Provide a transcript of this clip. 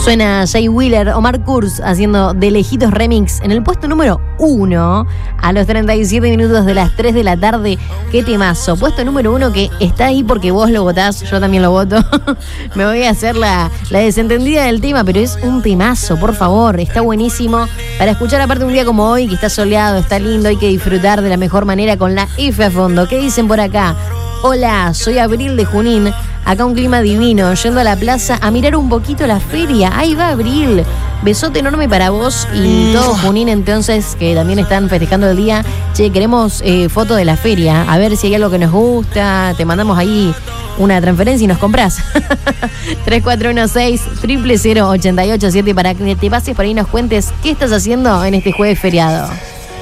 Suena Jay Wheeler, Omar Kurz haciendo De Lejitos Remix en el puesto número 1 a los 37 minutos de las 3 de la tarde. Qué temazo. Puesto número 1 que está ahí porque vos lo votás, yo también lo voto. Me voy a hacer la desentendida del tema, pero es un temazo, por favor. Está buenísimo para escuchar aparte un día como hoy, que está soleado, está lindo, hay que disfrutar de la mejor manera con la F a fondo. ¿Qué dicen por acá? Hola, soy Abril de Junín. Acá un clima divino, yendo a la plaza a mirar un poquito la feria. Ahí va Abril. Besote enorme para vos y todo Junín entonces, que también están festejando el día. Che, queremos foto de la feria. A ver si hay algo que nos gusta. Te mandamos ahí una transferencia y nos comprás. 3416-000-887 para que te pases por ahí y nos cuentes qué estás haciendo en este jueves feriado.